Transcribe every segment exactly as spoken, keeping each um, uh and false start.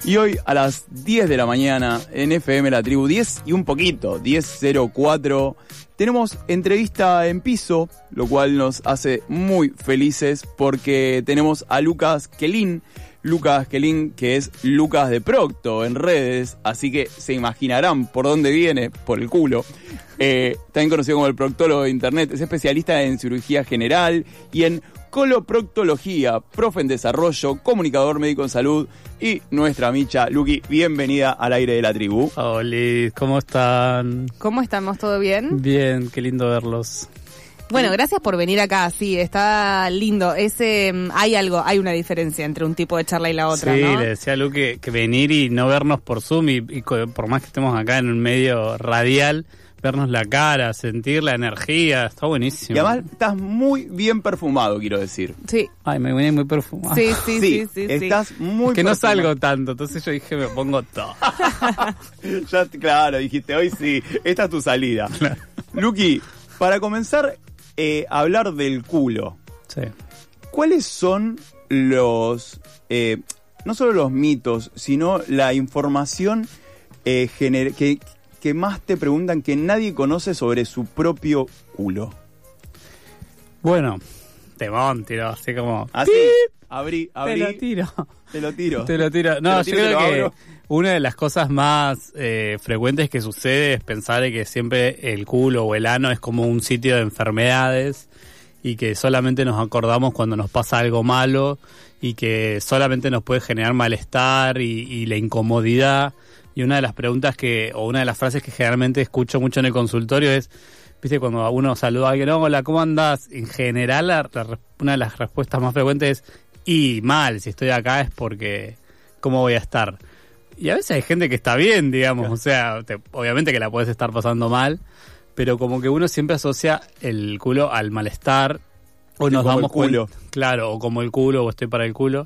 Y hoy a las diez de la mañana en F M La Tribu, diez y un poquito, diez cero cuatro, tenemos entrevista en piso, lo cual nos hace muy felices porque tenemos a Lucas Quelín. Lucas Quelín, que es Lucas de Procto en redes, así que se imaginarán por dónde viene, por el culo. Eh, también conocido como el proctólogo de internet, es especialista en cirugía general y en coloproctología, profe en desarrollo, comunicador médico en salud y nuestra Micha. Luqui, bienvenida al aire de la tribu. Hola, ¿cómo están? ¿Cómo estamos? ¿Todo bien? Bien, qué lindo verlos. Bueno, gracias por venir acá, sí, está lindo. Ese, hay algo, hay una diferencia entre un tipo de charla y la otra, sí, ¿no? Sí, le decía a Lu que, que venir y no vernos por Zoom y, y por más que estemos acá en un medio radial, vernos la cara, sentir la energía, está buenísimo. Y además estás muy bien perfumado, quiero decir. Sí. Ay, me viene muy perfumado. Sí, sí, sí, sí. Estás sí. muy es que perfumado. no salgo tanto, entonces yo dije, me pongo todo. Ya, claro, dijiste, hoy sí, esta es tu salida. Claro. Luqui, para comenzar eh, a hablar del culo, Sí. ¿cuáles son los, eh, no solo los mitos, sino la información eh, gener- que, que más te preguntan que nadie conoce sobre su propio culo? Bueno, temón, tiro, así como... Así, abrí, abrí. Te lo tiro. Te lo tiro. Te lo tiro. No, Te lo yo tiro, te creo lo que abro. una de las cosas más eh, frecuentes que sucede es pensar de que siempre el culo o el ano es como un sitio de enfermedades y que solamente nos acordamos cuando nos pasa algo malo y que solamente nos puede generar malestar y, y la incomodidad. Y una de las preguntas que, o una de las frases que generalmente escucho mucho en el consultorio es, viste, cuando uno saluda a alguien, hola, ¿cómo andás? En general, la, la, una de las respuestas más frecuentes es, y mal, si estoy acá es porque, ¿cómo voy a estar? Y a veces hay gente que está bien, digamos, o sea, te, obviamente que la puedes estar pasando mal, pero como que uno siempre asocia el culo al malestar, o Estoy nos como damos el culo. cuenta, claro, o como el culo, o estoy para el culo.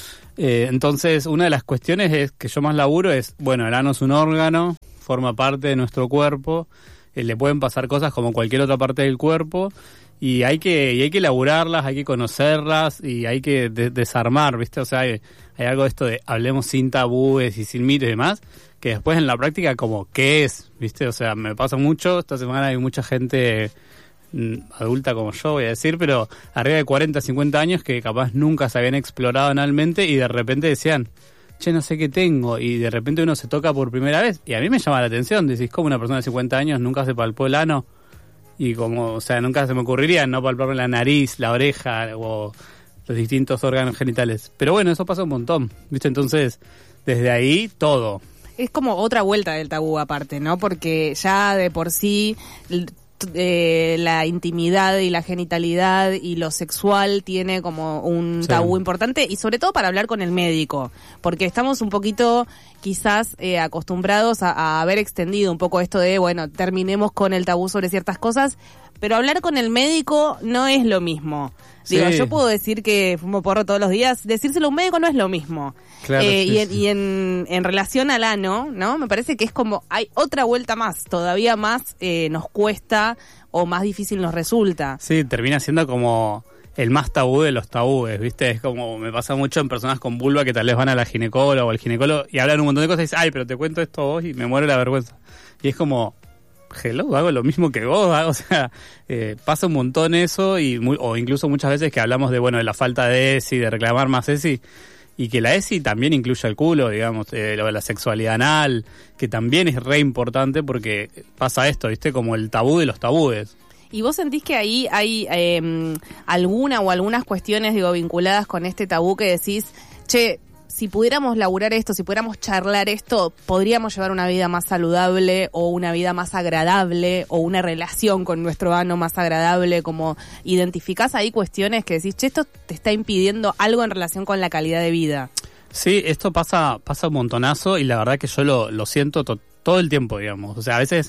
Eh, entonces, una de las cuestiones es que yo más laburo es, bueno, el ano es un órgano, forma parte de nuestro cuerpo, eh, le pueden pasar cosas como cualquier otra parte del cuerpo, y hay que y hay que elaborarlas, hay que conocerlas y hay que de- desarmar, ¿viste? O sea, hay, hay algo de esto de hablemos sin tabúes y sin mitos y demás, que después en la práctica como, ¿qué es? ¿Viste? O sea, me pasa mucho, esta semana hay mucha gente mm, adulta como yo, voy a decir, pero arriba de cuarenta, cincuenta años que capaz nunca se habían explorado analmente y de repente decían, che, no sé qué tengo, y de repente uno se toca por primera vez, y a mí me llama la atención, decís, como una persona de cincuenta años nunca se palpó el ano, y como, o sea, nunca se me ocurriría no palparme la nariz, la oreja, o los distintos órganos genitales, pero bueno, eso pasa un montón, ¿viste? Entonces, desde ahí, todo. Es como otra vuelta del tabú aparte, ¿no? Porque ya de por sí l- t- eh, la intimidad y la genitalidad y lo sexual tiene como un Sí. tabú importante y sobre todo para hablar con el médico, porque estamos un poquito quizás eh, acostumbrados a, a haber extendido un poco esto de, bueno, terminemos con el tabú sobre ciertas cosas, pero hablar con el médico no es lo mismo. Digo, Sí. yo puedo decir que fumo porro todos los días, decírselo a un médico no es lo mismo. Claro, Eh, sí, y en, sí. y en, en relación al ano, ¿no? Me parece que es como, hay otra vuelta más, todavía más eh, nos cuesta o más difícil nos resulta. Sí, termina siendo como el más tabú de los tabúes, ¿viste? Es como, me pasa mucho en personas con vulva que tal vez van a la ginecóloga o al ginecólogo y hablan un montón de cosas y dicen, ay, pero te cuento esto a vos y me muero la vergüenza. Y es como, hello, hago lo mismo que vos, ¿ah? O sea, eh, pasa un montón eso y muy, o incluso muchas veces que hablamos de, bueno, de la falta de ESI, de reclamar más ESI, y que la ESI también incluye el culo, digamos, eh, lo de la sexualidad anal, que también es re importante porque pasa esto, ¿viste? Como el tabú de los tabúes. ¿Y vos sentís que ahí hay eh, alguna o algunas cuestiones, digo, vinculadas con este tabú que decís, che, si pudiéramos laburar esto, si pudiéramos charlar esto, podríamos llevar una vida más saludable o una vida más agradable o una relación con nuestro ano más agradable? Como identificás ahí cuestiones que decís, che, esto te está impidiendo algo en relación con la calidad de vida. Sí, esto pasa pasa un montonazo y la verdad que yo lo, lo siento to- todo el tiempo, digamos. O sea, a veces,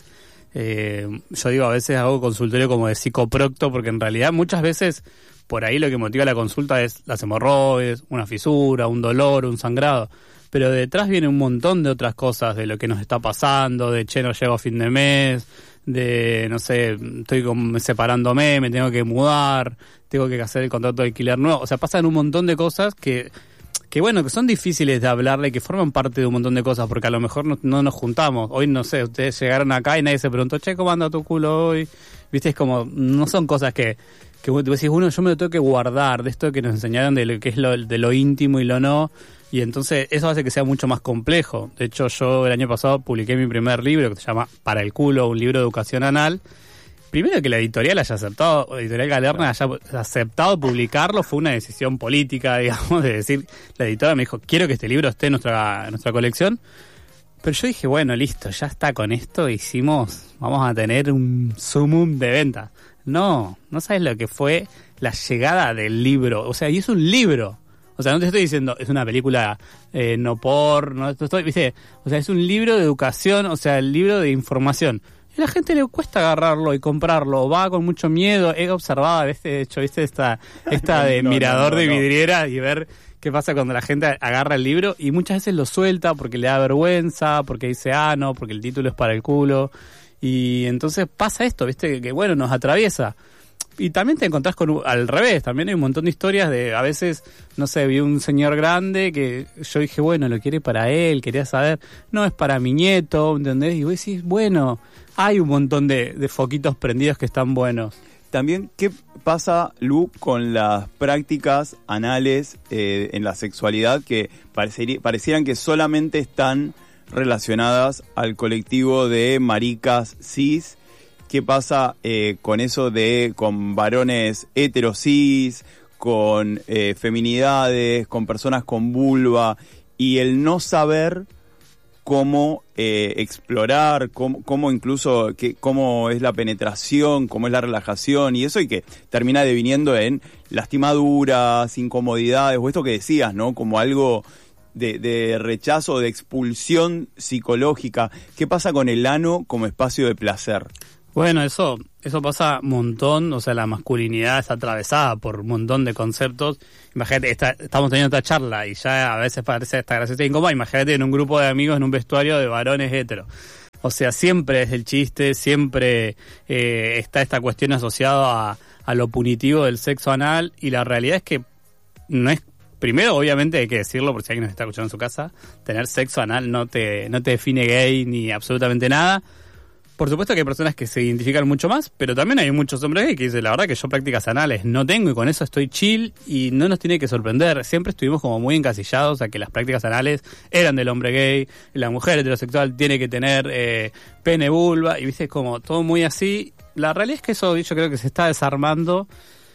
eh, yo digo, a veces hago consultorio como de psicoprocto porque en realidad muchas veces por ahí lo que motiva la consulta es las hemorroides, una fisura, un dolor, un sangrado. Pero detrás viene un montón de otras cosas, de lo que nos está pasando, de che, no llego a fin de mes, de, no sé, estoy con, separándome, me tengo que mudar, tengo que hacer el contrato de alquiler nuevo. O sea, pasan un montón de cosas que que bueno, que son difíciles de hablarle, que forman parte de un montón de cosas, porque a lo mejor no, no nos juntamos. Hoy, no sé, ustedes llegaron acá y nadie se preguntó, che, ¿cómo anda tu culo hoy? Viste, es como, no son cosas que, que vos decís, uno, yo me lo tengo que guardar, de esto que nos enseñaron de lo que es lo, de lo íntimo y lo no, y entonces eso hace que sea mucho más complejo. De hecho, yo el año pasado publiqué mi primer libro, que se llama Para el culo, un libro de educación anal. Primero que la editorial haya aceptado, Editorial Galerna haya aceptado publicarlo, fue una decisión política, digamos, de decir, la editora me dijo, quiero que este libro esté en nuestra, en nuestra colección. Pero yo dije, bueno, listo, ya está, con esto hicimos, vamos a tener un sumum de ventas. No, no sabes lo que fue la llegada del libro. O sea, y es un libro. O sea, no te estoy diciendo, es una película eh, no por, no estoy, viste, o sea, es un libro de educación, o sea, el libro de información. Y a la gente le cuesta agarrarlo y comprarlo, va con mucho miedo. He observado a veces, de hecho, viste, esta, esta de no, mirador no, no, de vidriera no. Y ver qué pasa cuando la gente agarra el libro y muchas veces lo suelta porque le da vergüenza, porque dice, ah, no, porque el título es para el culo. Y entonces pasa esto, viste, que, que bueno, nos atraviesa. Y también te encontrás con, al revés, también hay un montón de historias de, a veces, no sé, vi un señor grande que yo dije, bueno, lo quiere para él, quería saber, no, es para mi nieto, ¿entendés? Y vos decís, bueno, hay un montón de, de foquitos prendidos que están buenos. También, ¿qué pasa, Lu, con las prácticas anales eh, en la sexualidad que parecería, parecieran que solamente están relacionadas al colectivo de maricas cis? ¿Qué pasa eh, con eso de con varones heterosis, con eh, feminidades, con personas con vulva y el no saber cómo eh, explorar, cómo, cómo incluso que, cómo es la penetración, cómo es la relajación y eso, y que termina deviniendo en lastimaduras, incomodidades o esto que decías, ¿no? Como algo de, de rechazo, de expulsión psicológica. ¿Qué pasa con el ano como espacio de placer? Bueno, eso eso pasa un montón, o sea, la masculinidad está atravesada por un montón de conceptos. Imagínate, esta, estamos teniendo esta charla y ya a veces parece esta graciosa e incómoda. Imagínate en un grupo de amigos en un vestuario de varones heteros. O sea, siempre es el chiste, siempre eh, está esta cuestión asociada a, a lo punitivo del sexo anal, y la realidad es que no es. Primero, obviamente, hay que decirlo, por si alguien nos está escuchando en su casa, tener sexo anal no te, no te define gay ni absolutamente nada. Por supuesto que hay personas que se identifican mucho más, pero también hay muchos hombres gay que dicen, la verdad que yo prácticas anales no tengo y con eso estoy chill, y no nos tiene que sorprender. Siempre estuvimos como muy encasillados a que las prácticas anales eran del hombre gay, la mujer heterosexual tiene que tener eh, pene, vulva, y viste, como todo muy así. La realidad es que eso yo creo que se está desarmando.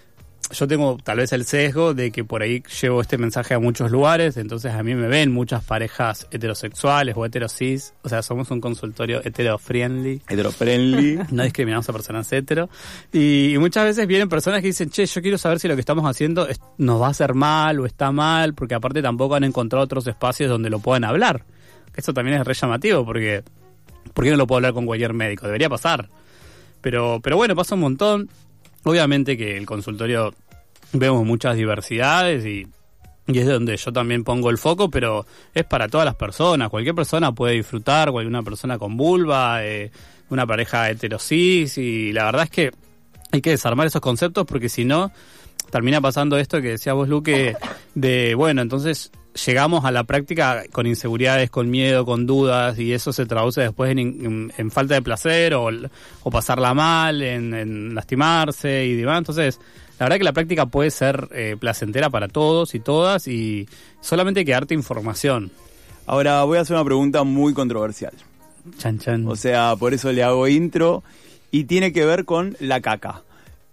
Yo tengo tal vez el sesgo de que por ahí llevo este mensaje a muchos lugares, entonces a mí me ven muchas parejas heterosexuales o heterosis, o sea, somos un consultorio hetero-friendly. Hetero-friendly. No discriminamos a personas hetero. Y, y muchas veces vienen personas que dicen, che, yo quiero saber si lo que estamos haciendo es, nos va a hacer mal o está mal, porque aparte tampoco han encontrado otros espacios donde lo puedan hablar. Eso también es re llamativo, porque ¿por qué no lo puedo hablar con cualquier médico? Debería pasar. Pero, pero bueno, pasa un montón. Obviamente que el consultorio vemos muchas diversidades y, y es donde yo también pongo el foco, pero es para todas las personas. Cualquier persona puede disfrutar, una persona con vulva, eh, una pareja heterosis, y la verdad es que hay que desarmar esos conceptos, porque si no, termina pasando esto que decía vos, Luque, de, bueno, entonces llegamos a la práctica con inseguridades, con miedo, con dudas, y eso se traduce después en, en, en falta de placer o, o pasarla mal, en, en lastimarse y demás. Entonces, la verdad que la práctica puede ser eh, placentera para todos y todas, y solamente hay que darte información. Ahora voy a hacer una pregunta muy controversial. Chan, chan. O sea, por eso le hago intro, y tiene que ver con la caca.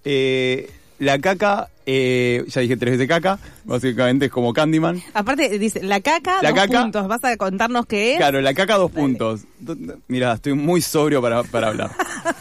Eh... La caca, eh, ya dije tres veces caca, básicamente es como Candyman. Aparte, dice, la caca, la dos caca, puntos, ¿vas a contarnos qué es? Claro, la caca, dos Dale. puntos. Mira, estoy muy sobrio para, para hablar.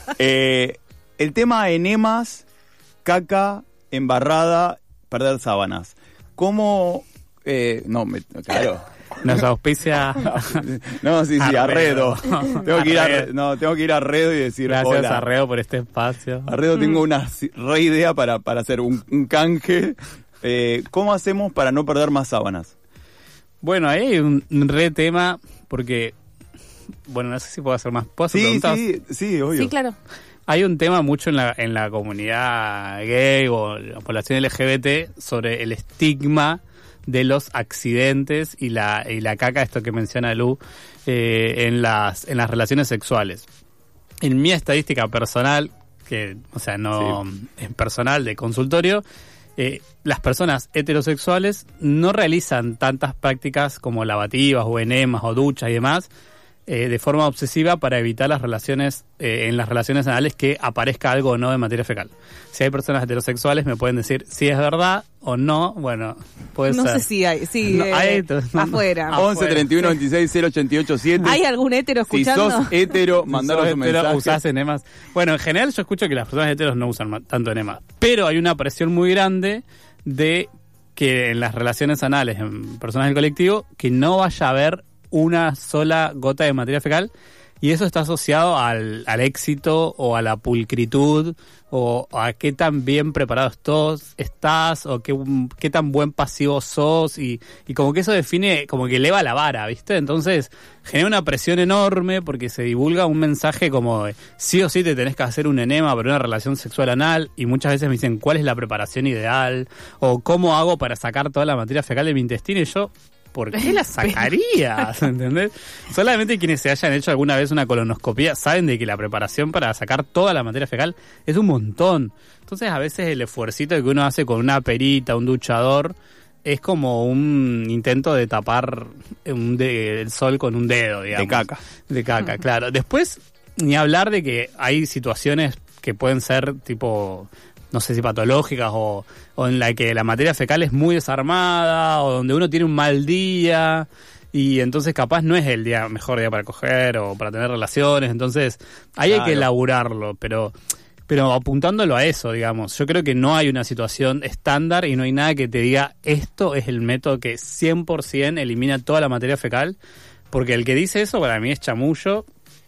eh, el tema enemas, caca, embarrada, perder sábanas. ¿Cómo...? Eh, no, me, claro... Nos auspicia. No, sí, sí, Arredo. Arredo. Tengo que ir a, no, tengo que ir a Arredo y decir gracias, hola. Arredo, por este espacio. Arredo, tengo una re idea para, para hacer un, un canje. Eh, ¿Cómo hacemos para no perder más sábanas? Bueno, ahí hay un, un re tema, porque, bueno, no sé si puedo hacer más. ¿Puedo hacer sí, preguntas? Sí, sí, obvio. Sí, claro. Hay un tema mucho en la, en la comunidad gay o la población L G B T sobre el estigma de los accidentes y la y la caca, esto que menciona Lu, eh, en las en las relaciones sexuales. En mi estadística personal, que, o sea, no sí. es personal de consultorio, eh, las personas heterosexuales no realizan tantas prácticas como lavativas o enemas o duchas y demás, Eh, de forma obsesiva para evitar las relaciones, eh, en las relaciones anales que aparezca algo o no de materia fecal. Si hay personas heterosexuales me pueden decir si es verdad o no, bueno, puede no ser. No sé si hay, sí, no, eh, hay no, afuera. once, treinta y uno, veintiséis, cero, ochenta y ocho, siete. ¿Hay algún hetero escuchando? Si sos hetero, mandaros un mensaje. ¿Usás enemas? Bueno, en general yo escucho que las personas heteros no usan tanto enemas, pero hay una presión muy grande de que en las relaciones anales, en personas del colectivo, que no vaya a haber una sola gota de materia fecal, y eso está asociado al, al éxito o a la pulcritud o a qué tan bien preparado estás, estás o qué, qué tan buen pasivo sos, y, y como que eso define, como que eleva la vara, ¿viste? Entonces genera una presión enorme porque se divulga un mensaje como de, sí o sí te tenés que hacer un enema para una relación sexual anal, y muchas veces me dicen cuál es la preparación ideal o cómo hago para sacar toda la materia fecal de mi intestino, y yo, ¿por qué la sacarías? ¿Entendés? Solamente quienes se hayan hecho alguna vez una colonoscopia saben de que la preparación para sacar toda la materia fecal es un montón. Entonces a veces el esfuercito que uno hace con una perita, un duchador, es como un intento de tapar un de, el sol con un dedo, digamos. De caca. De caca, claro. Después, ni hablar de que hay situaciones que pueden ser tipo, no sé si patológicas o, o en la que la materia fecal es muy desarmada o donde uno tiene un mal día y entonces capaz no es el día mejor día para coger o para tener relaciones, entonces ahí claro. hay que elaborarlo, pero pero apuntándolo a eso, digamos, yo creo que no hay una situación estándar y no hay nada que te diga esto es el método que cien por ciento elimina toda la materia fecal, porque el que dice eso para mí es chamullo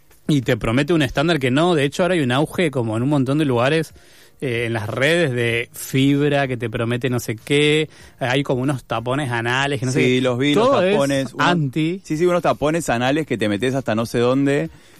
y te promete un estándar que no. De hecho ahora hay un auge como en un montón de lugares, Eh, en las redes, de fibra que te promete no sé qué, hay como unos tapones anales que no sí, sé qué. Sí, los vi, todo los tapones. Es unos, anti. Sí, sí, unos tapones anales que te metes hasta no sé dónde.